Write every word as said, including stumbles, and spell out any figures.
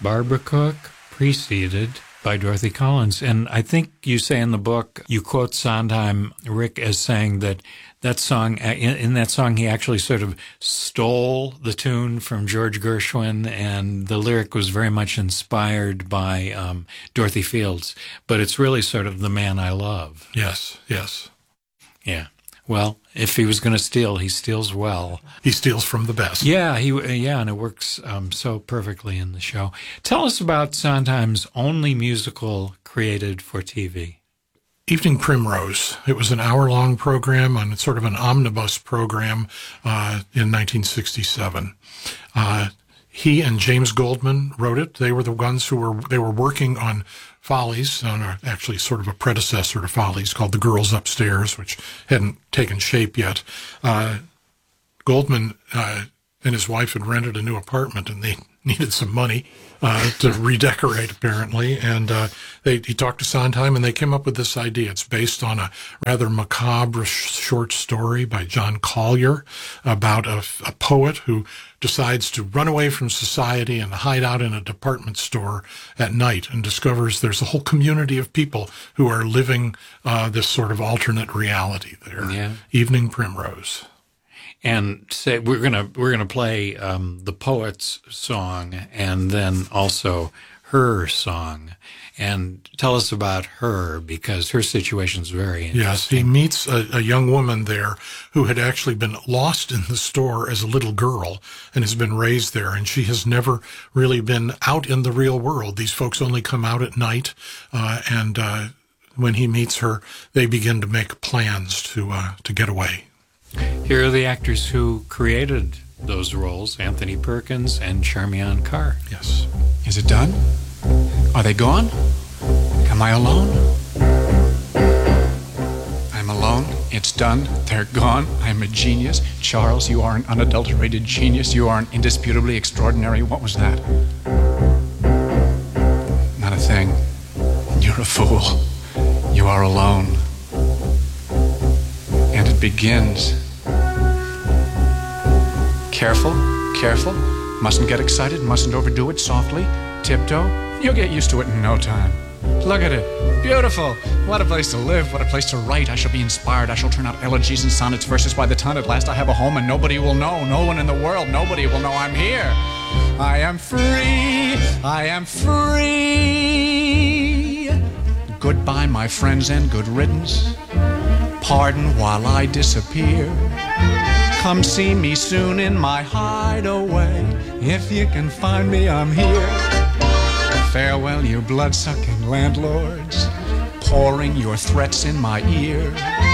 Barbara Cook, preceded by Dorothy Collins. And I think you say in the book, you quote Sondheim, Rick, as saying that that song, in, in that song, he actually sort of stole the tune from George Gershwin, and the lyric was very much inspired by um, Dorothy Fields. But it's really sort of The Man I Love. Yes, yes. Yeah. Well, if he was going to steal, he steals well. He steals from the best. Yeah, he yeah, and it works um, so perfectly in the show. Tell us about Sondheim's only musical created for T V. Evening Primrose. It was an hour-long program, on sort of an omnibus program uh, in nineteen sixty-seven. Uh, he and James Goldman wrote it. They were the ones who were they were working on Follies, on a, actually sort of a predecessor to Follies called The Girls Upstairs, which hadn't taken shape yet. Uh, Goldman uh, and his wife had rented a new apartment, and they needed some money uh, to redecorate, apparently. And uh, they, he talked to Sondheim, and they came up with this idea. It's based on a rather macabre sh- short story by John Collier about a, a poet who decides to run away from society and hide out in a department store at night, and discovers there's a whole community of people who are living uh, this sort of alternate reality there. Yeah. Evening Primrose. And say we're gonna we're gonna play um, the poet's song, and then also her song. And tell us about her, because her situation is very interesting. Yes, he meets a, a young woman there who had actually been lost in the store as a little girl and has been raised there, and she has never really been out in the real world. These folks only come out at night, uh, and uh, when he meets her, they begin to make plans to uh, to get away. Here are the actors who created those roles: Anthony Perkins and Charmian Carr. Yes. Is it done? Are they gone? Am I alone? I'm alone. It's done. They're gone. I'm a genius. Charles, you are an unadulterated genius. You are an indisputably extraordinary. What was that? Not a thing. You're a fool. You are alone. And it begins. Careful, careful. Mustn't get excited, mustn't overdo it. Softly, tiptoe. You'll get used to it in no time. Look at it. Beautiful. What a place to live. What a place to write. I shall be inspired. I shall turn out elegies and sonnets, verses by the ton. At last I have a home, and nobody will know. No one in the world. Nobody will know I'm here. I am free. I am free. Goodbye, my friends, and good riddance. Pardon while I disappear. Come see me soon in my hideaway. If you can find me, I'm here. Farewell, you blood-sucking landlords, pouring your threats in my ear.